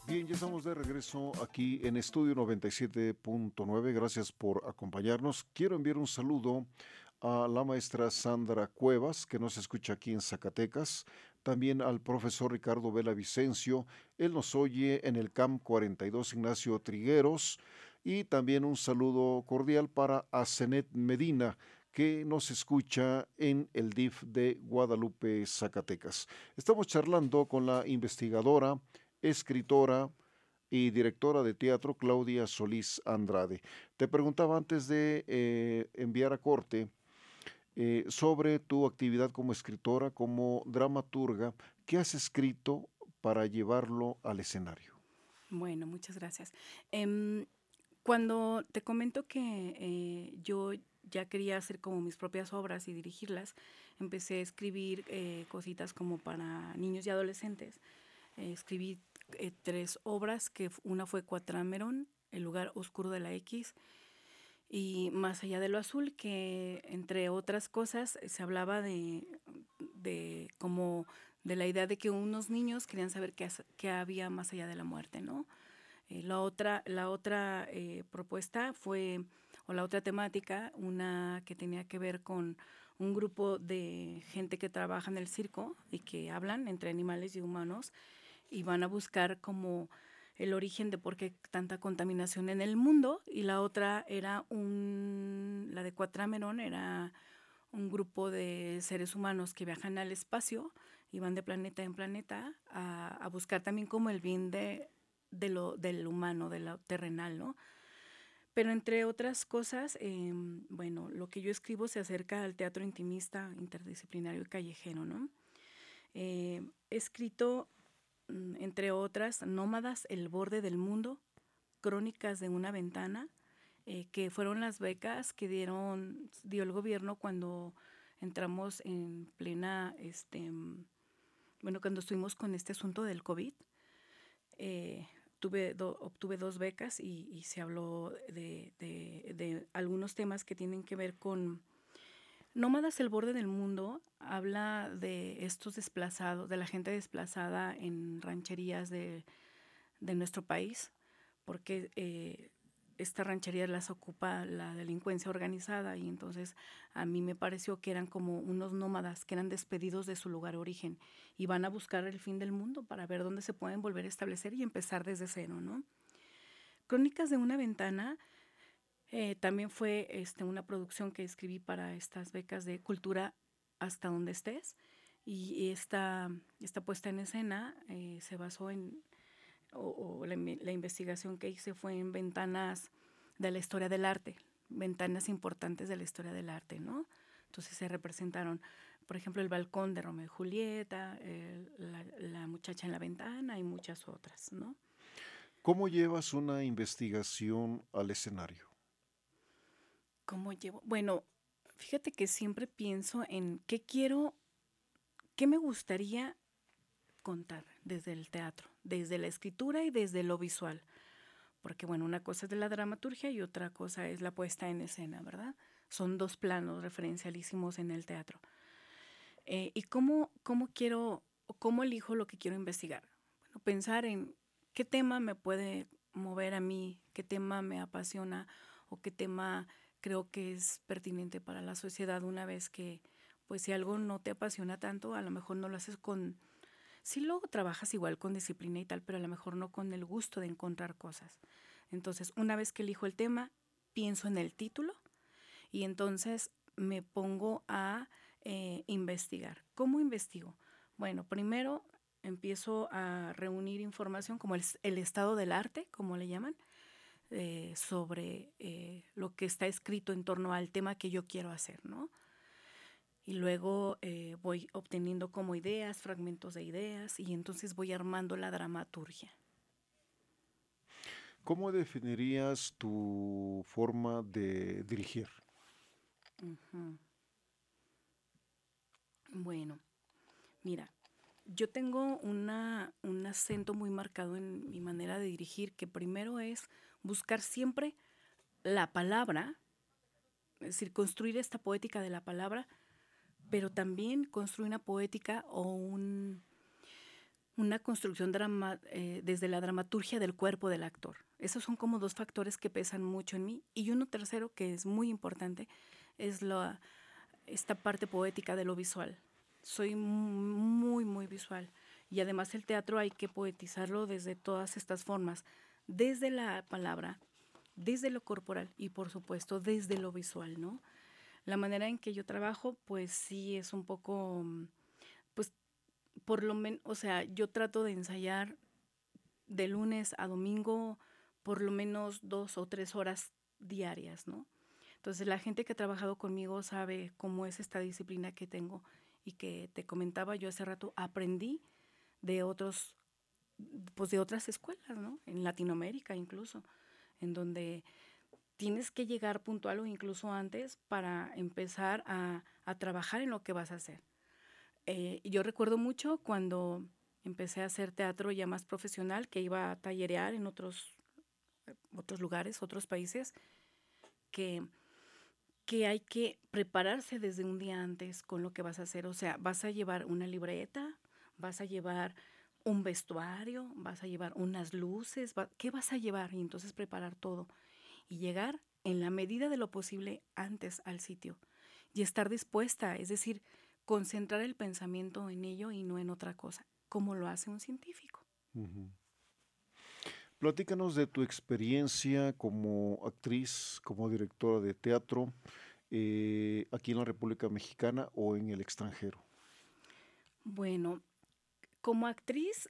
Bien, ya estamos de regreso aquí en Estudio 97.9. Gracias por acompañarnos. Quiero enviar un saludo a la maestra Sandra Cuevas, que nos escucha aquí en Zacatecas, también al profesor Ricardo Vela Vicencio, él nos oye en el CAM 42 Ignacio Trigueros, y también un saludo cordial para Asenet Medina, que nos escucha en el DIF de Guadalupe, Zacatecas. Estamos charlando con la investigadora, escritora y directora de teatro Claudia Solís Andrade. Te preguntaba antes de enviar a corte sobre tu actividad como escritora, como dramaturga. ¿Qué has escrito para llevarlo al escenario? Bueno, muchas gracias. Em, Cuando te comento que yo ya quería hacer como mis propias obras y dirigirlas, empecé a escribir cositas como para niños y adolescentes. Escribí tres obras, una fue Cuatrameron, El lugar oscuro de la X, y Más allá de lo azul, que entre otras cosas se hablaba de como de la idea de que unos niños querían saber qué había más allá de la muerte, ¿no? La otra propuesta fue, o la otra temática, una que tenía que ver con un grupo de gente que trabaja en el circo y que hablan entre animales y humanos y van a buscar como el origen de por qué tanta contaminación en el mundo. Y la otra era la de Cuatramerón, era un grupo de seres humanos que viajan al espacio y van de planeta en planeta a buscar también como el bien del humano, de lo terrenal, ¿no? Pero entre otras cosas, bueno, lo que yo escribo se acerca al teatro intimista, interdisciplinario y callejero, ¿no? He escrito, entre otras, Nómadas, El borde del mundo, Crónicas de una ventana, que fueron las becas que dio el gobierno cuando entramos en plena, bueno, cuando estuvimos con este asunto del COVID. eh, Obtuve dos becas y se habló de algunos temas que tienen que ver con Nómadas, el borde del mundo. Habla de estos desplazados, de la gente desplazada en rancherías de nuestro país, porque estas rancherías las ocupa la delincuencia organizada y entonces a mí me pareció que eran como unos nómadas que eran despedidos de su lugar de origen y van a buscar el fin del mundo para ver dónde se pueden volver a establecer y empezar desde cero, ¿no? Crónicas de una ventana también fue una producción que escribí para estas becas de cultura hasta donde estés y esta puesta en escena se basó la investigación que hice fue en ventanas de la historia del arte, ventanas importantes de la historia del arte, ¿no? Entonces se representaron, por ejemplo, el balcón de Romeo y Julieta, la muchacha en la ventana y muchas otras, ¿no? ¿Cómo llevas una investigación al escenario? ¿Cómo llevo? Bueno, fíjate que siempre pienso en qué me gustaría contar desde el teatro, desde la escritura y desde lo visual. Porque bueno, una cosa es de la dramaturgia y otra cosa es la puesta en escena, ¿verdad? Son dos planos referencialísimos en el teatro. ¿Y cómo elijo lo que quiero investigar? Bueno, pensar en qué tema me puede mover a mí, qué tema me apasiona o qué tema creo que es pertinente para la sociedad una vez que, pues si algo no te apasiona tanto, a lo mejor no lo haces con. Sí, luego trabajas igual con disciplina y tal, pero a lo mejor no con el gusto de encontrar cosas. Entonces, una vez que elijo el tema, pienso en el título y entonces me pongo a investigar. ¿Cómo investigo? Bueno, primero empiezo a reunir información como el estado del arte, como le llaman, sobre lo que está escrito en torno al tema que yo quiero hacer, ¿no? Y luego voy obteniendo como ideas, fragmentos de ideas, y entonces voy armando la dramaturgia. ¿Cómo definirías tu forma de dirigir? Ujú. Bueno, mira, yo tengo un acento muy marcado en mi manera de dirigir, que primero es buscar siempre la palabra, es decir, construir esta poética de la palabra, pero también construir una poética o una construcción desde la dramaturgia del cuerpo del actor. Esos son como dos factores que pesan mucho en mí. Y uno tercero, que es muy importante, es esta parte poética de lo visual. Soy muy, muy visual. Y además el teatro hay que poetizarlo desde todas estas formas, desde la palabra, desde lo corporal y por supuesto desde lo visual, ¿no? La manera en que yo trabajo, pues sí es un poco, pues por lo menos, o sea, yo trato de ensayar de lunes a domingo por lo menos 2 o 3 horas diarias, ¿no? Entonces la gente que ha trabajado conmigo sabe cómo es esta disciplina que tengo y que te comentaba yo hace rato, aprendí de otros, pues de otras escuelas, ¿no? En Latinoamérica incluso, en donde tienes que llegar puntual o incluso antes para empezar a trabajar en lo que vas a hacer. Yo recuerdo mucho cuando empecé a hacer teatro ya más profesional, que iba a tallerear en otros lugares, otros países, que, que hay que prepararse desde un día antes con lo que vas a hacer. O sea, vas a llevar una libreta, vas a llevar un vestuario, vas a llevar unas luces, ¿qué vas a llevar? Y entonces preparar todo y llegar en la medida de lo posible antes al sitio y estar dispuesta, es decir, concentrar el pensamiento en ello y no en otra cosa, como lo hace un científico. Ujú. Platícanos de tu experiencia como actriz, como directora de teatro, aquí en la República Mexicana o en el extranjero. Bueno, como actriz,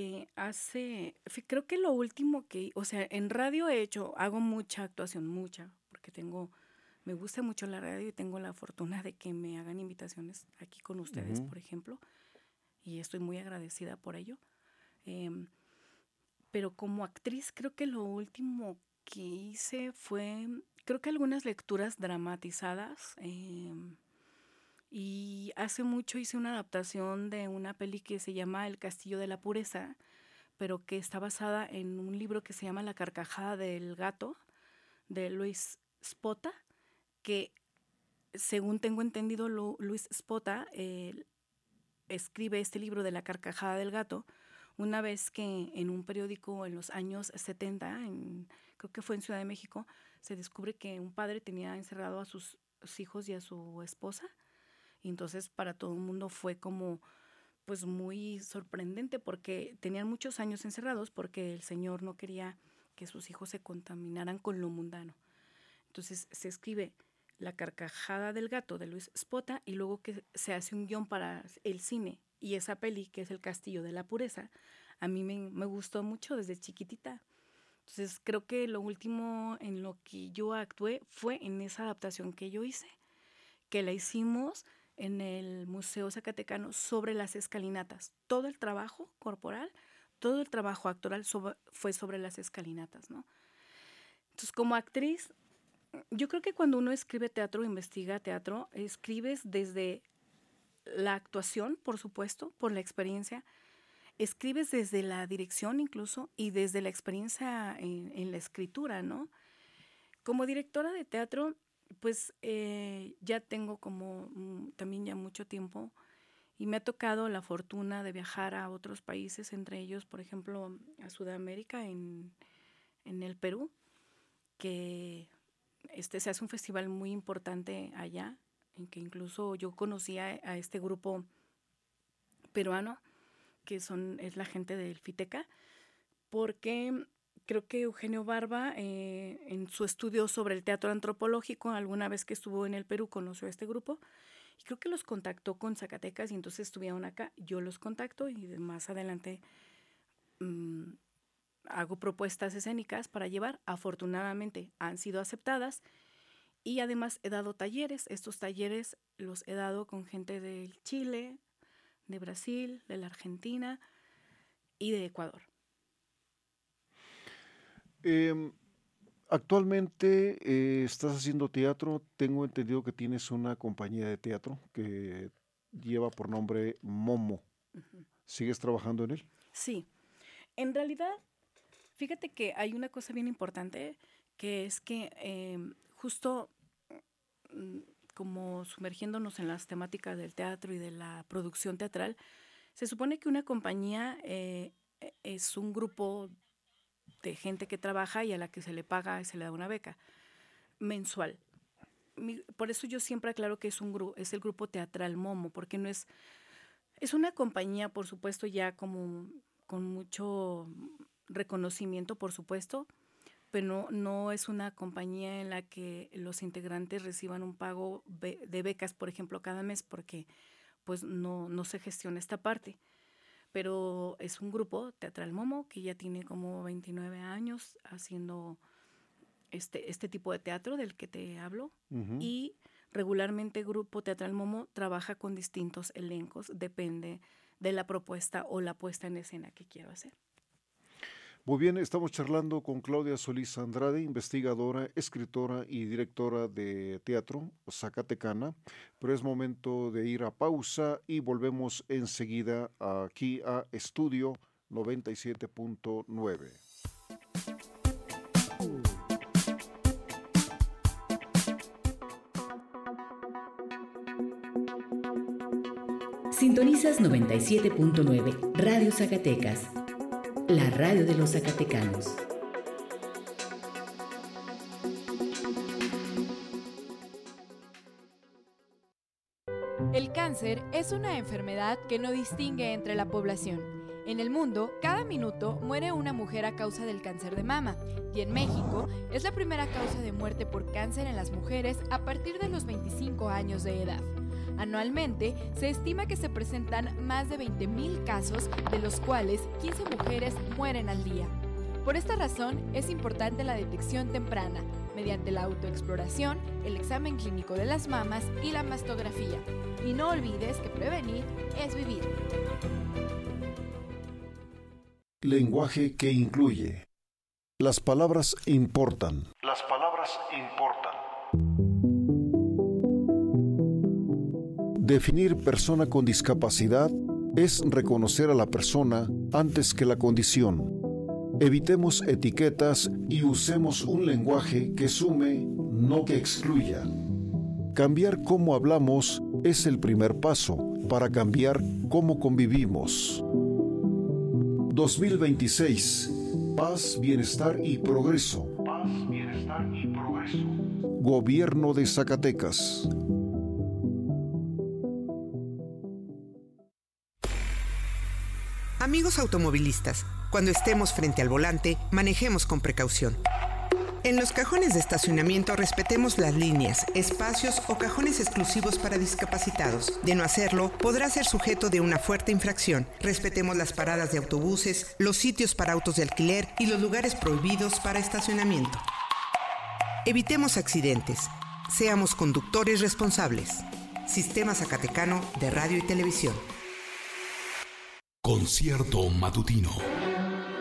creo que lo último o sea, en radio hago mucha actuación, mucha, porque me gusta mucho la radio y tengo la fortuna de que me hagan invitaciones aquí con ustedes, Ujú. por ejemplo, y estoy muy agradecida por ello. Em, pero como actriz, creo que lo último que hice fue, creo que algunas lecturas dramatizadas. Y hace mucho hice una adaptación de una peli que se llama El Castillo de la Pureza, pero que está basada en un libro que se llama La Carcajada del Gato, de Luis Spota, que según tengo entendido, Luis Spota escribe este libro de La Carcajada del Gato una vez que en un periódico en los años 70, creo que fue en Ciudad de México, se descubre que un padre tenía encerrado a sus hijos y a su esposa. Y entonces para todo el mundo fue como pues muy sorprendente porque tenían muchos años encerrados porque el señor no quería que sus hijos se contaminaran con lo mundano. Entonces se escribe La Carcajada del Gato de Luis Spota y luego que se hace un guión para el cine y esa peli que es El Castillo de la Pureza, a mí me gustó mucho desde chiquitita. Entonces creo que lo último en lo que yo actué fue en esa adaptación que yo hice, que la hicimos en el Museo Zacatecano sobre las escalinatas. Todo el trabajo corporal, todo el trabajo actoral fue sobre las escalinatas, ¿no? Entonces, como actriz, yo creo que cuando uno escribe teatro, investiga teatro, escribes desde la actuación, por supuesto, por la experiencia, escribes desde la dirección incluso y desde la experiencia en la escritura, ¿no? Como directora de teatro, pues ya tengo como también ya mucho tiempo y me ha tocado la fortuna de viajar a otros países, entre ellos, por ejemplo, a Sudamérica, en el Perú, que se hace un festival muy importante allá, en que incluso yo conocí a este grupo peruano, que es la gente del FITECA, porque creo que Eugenio Barba, en su estudio sobre el teatro antropológico, alguna vez que estuvo en el Perú, conoció a este grupo y creo que los contactó con Zacatecas y entonces estuvieron acá. Yo los contacto y más adelante mmm, hago propuestas escénicas para llevar. Afortunadamente han sido aceptadas y además he dado talleres. Estos talleres los he dado con gente del Chile, de Brasil, de la Argentina y de Ecuador. Em, Actualmente estás haciendo teatro. Tengo entendido que tienes una compañía de teatro que lleva por nombre Momo. Ujú. ¿Sigues trabajando en él? Sí, en realidad, fíjate que hay una cosa bien importante, que es que justo mm, como sumergiéndonos en las temáticas del teatro y de la producción teatral, Se supone que una compañía es un grupo de gente que trabaja y a la que se le paga y se le da una beca mensual. Por eso yo siempre aclaro que es el grupo teatral Momo, porque no es una compañía, por supuesto, ya como con mucho reconocimiento, por supuesto, pero no es una compañía en la que los integrantes reciban un pago de becas, por ejemplo, cada mes, porque pues no se gestiona esta parte. Pero es un grupo teatral Momo que ya tiene como 29 años haciendo este tipo de teatro del que te hablo. Uh-huh. Y regularmente Grupo Teatral Momo trabaja con distintos elencos, depende de la propuesta o la puesta en escena que quiero hacer. Muy bien, estamos charlando con Claudia Solís Andrade, investigadora, escritora y directora de teatro zacatecana, pero es momento de ir a pausa y volvemos enseguida aquí a Estudio 97.9. Sintonizas 97.9 Radio Zacatecas, la radio de los zacatecanos. El cáncer es una enfermedad que no distingue entre la población. En el mundo, cada minuto muere una mujer a causa del cáncer de mama, y en México es la primera causa de muerte por cáncer en las mujeres a partir de los 25 años de edad. Anualmente, se estima que se presentan más de 20,000 casos, de los cuales 15 mujeres mueren al día. Por esta razón, es importante la detección temprana, mediante la autoexploración, el examen clínico de las mamas y la mastografía. Y no olvides que prevenir es vivir. Lenguaje que incluye. Las palabras importan. Las palabras importan. Definir persona con discapacidad es reconocer a la persona antes que la condición. Evitemos etiquetas y usemos un lenguaje que sume, no que excluya. Cambiar cómo hablamos es el primer paso para cambiar cómo convivimos. 2026. Paz, bienestar y progreso. Paz, bienestar y progreso. Gobierno de Zacatecas. Amigos automovilistas, cuando estemos frente al volante, manejemos con precaución. En los cajones de estacionamiento respetemos las líneas, espacios o cajones exclusivos para discapacitados. De no hacerlo, podrá ser sujeto de una fuerte infracción. Respetemos las paradas de autobuses, los sitios para autos de alquiler y los lugares prohibidos para estacionamiento. Evitemos accidentes. Seamos conductores responsables. Sistema Zacatecano de Radio y Televisión. Concierto matutino.